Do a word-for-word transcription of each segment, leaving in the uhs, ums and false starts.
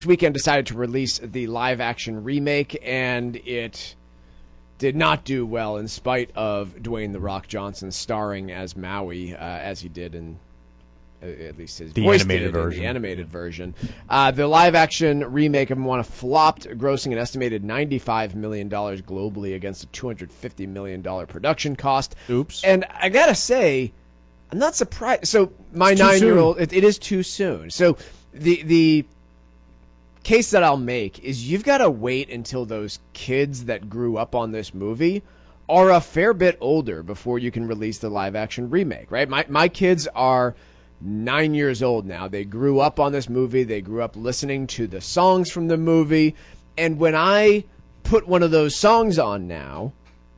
weekend decided to release the live-action remake, and it did not do well in spite of Dwayne "The Rock" Johnson starring as Maui, uh, as he did in uh, at least his the voice animated did in version. the animated version. Uh, the live-action remake of Moana flopped, grossing an estimated ninety-five million dollars globally against a two hundred fifty million dollars production cost. Oops. And I gotta say, I'm not surprised. So my nine-year-old, it, it is too soon. So the the case that I'll make is you've got to wait until those kids that grew up on this movie are a fair bit older before you can release the live-action remake, right? My my kids are nine years old now. They grew up on this movie. They grew up listening to the songs from the movie. And when I put one of those songs on now,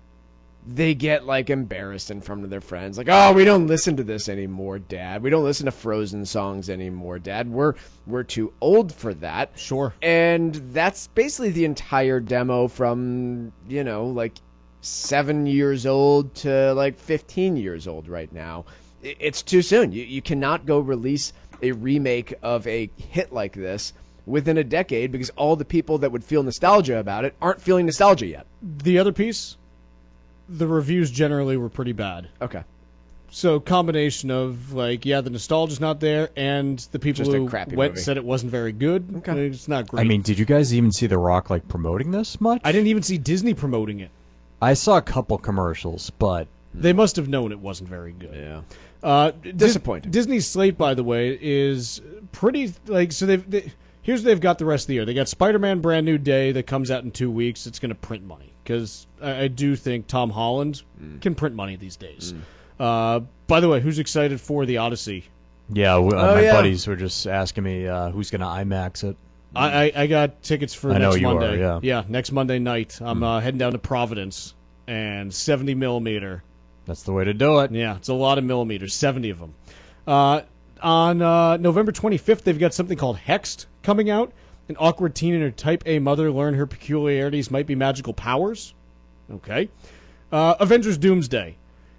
they get, like, embarrassed in front of their friends. Like, oh, we don't listen to this anymore, Dad. We don't listen to Frozen songs anymore, Dad. We're we're too old for that. Sure. And that's basically the entire demo from, you know, like, seven years old to, like, fifteen years old right now. It's too soon. You, you cannot go release a remake of a hit like this within a decade because all the people that would feel nostalgia about it aren't feeling nostalgia yet. The other piece, the reviews generally were pretty bad. Okay. So combination of, like, yeah, the nostalgia's not there, and the people Just a who crappy went movie. said it wasn't very good. Okay. It's not great. I mean, did you guys even see The Rock, like, promoting this much? I didn't even see Disney promoting it. I saw a couple commercials, but They must have known it wasn't very good. Yeah. Uh, Disappointing. Dis- Disney's slate, by the way, is pretty, like, so they've, they, here's what they've got the rest of the year. They got Spider-Man Brand New Day that comes out in two weeks. It's going to print money, because I, I do think Tom Holland mm. can print money these days. Mm. Uh, by the way, who's excited for The Odyssey? Yeah, uh, oh, my yeah. buddies were just asking me uh, who's going to IMAX it. I, I, I got tickets for I next know you Monday. are, yeah. yeah, next Monday night. I'm Mm. uh, heading down to Providence, and seventy millimeter. That's the way to do it. Yeah, it's a lot of millimeters, seventy of them. Uh, on uh, November twenty-fifth, they've got something called Hexed coming out. An awkward teen and her type A mother learn her peculiarities might be magical powers. Okay. Uh, Avengers Doomsday.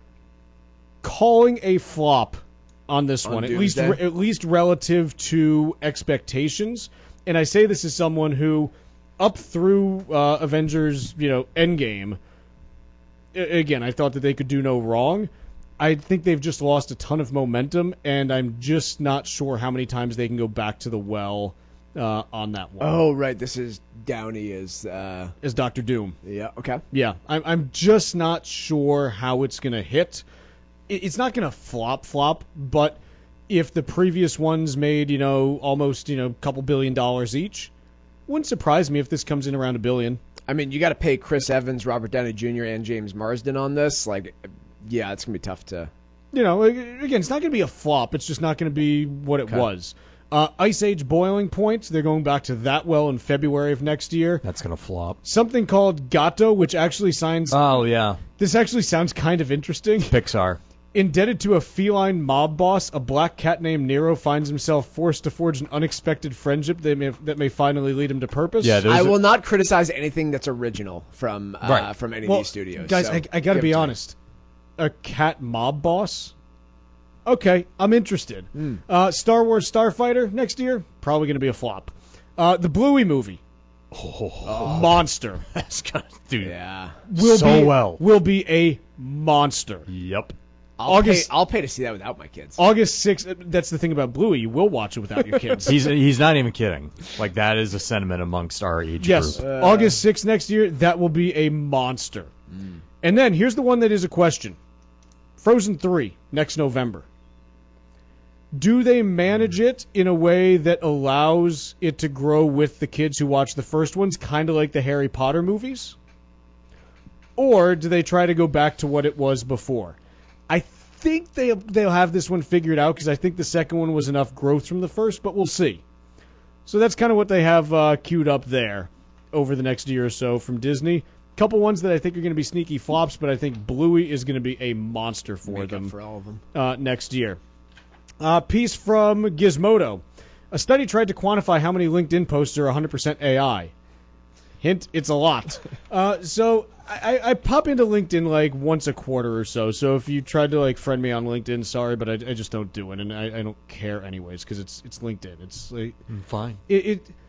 Calling a flop on this On one, at least Doomsday? re- at least relative to expectations. And I say this as someone who, up through uh, Avengers, you know, Endgame, a- again, I thought that they could do no wrong. I think they've just lost a ton of momentum, and I'm just not sure how many times they can go back to the well uh, on that one. Oh, right. This is Downey as... Uh, As Doctor Doom. yeah, okay. Yeah, I'm, I'm just not sure how it's going to hit. It, it's not going to flop flop, but if the previous ones made, you know, almost, you know, a couple billion dollars each, wouldn't surprise me if this comes in around a billion. I mean, you got to pay Chris Evans, Robert Downey Junior, and James Marsden on this. Like, yeah, it's going to be tough to... You know, again, it's not going to be a flop. It's just not going to be what it Okay. was. Uh, Ice Age Boiling Point, they're going back to that well in February of next year. That's going to flop. Something called Gato, which actually signs... Oh, yeah. This actually sounds kind of interesting. Pixar. Indebted to a feline mob boss, a black cat named Nero finds himself forced to forge an unexpected friendship that may, that may finally lead him to purpose. Yeah, I Those are- will not criticize anything that's original from uh, Right. from any well, of these studios. Guys, so I, I got to give be it me. honest. A cat mob boss? Okay, I'm interested. Mm. Uh, Star Wars Starfighter next year? Probably going to be a flop. Uh, the Bluey movie. Oh, Monster. that's gonna do Yeah. Will so be, well. Will be a monster. Yep. I'll, August- pay, I'll pay to see that without my kids. August sixth, that's the thing about Bluey. You will watch it without your kids. He's he's not even kidding. Like, that is a sentiment amongst our age Yes, group. Uh, August sixth next year, that will be a monster. Mm. And then, here's the one that is a question. Frozen three, next November. Do they manage it in a way that allows it to grow with the kids who watch the first ones, kind of like the Harry Potter movies? Or do they try to go back to what it was before? I think they'll, they'll have this one figured out, because I think the second one was enough growth from the first, but we'll see. So that's kind of what they have uh, queued up there over the next year or so from Disney. Couple ones that I think are going to be sneaky flops, but I think Bluey is going to be a monster for Make up them for all of them. uh, next year. Uh, piece from Gizmodo. A study tried to quantify how many LinkedIn posts are one hundred percent A I. Hint, it's a lot. uh, so I, I pop into LinkedIn like once a quarter or so. So if you tried to like friend me on LinkedIn, sorry, but I, I just don't do it, and I, I don't care anyways because it's it's LinkedIn. It's like Fine. it, it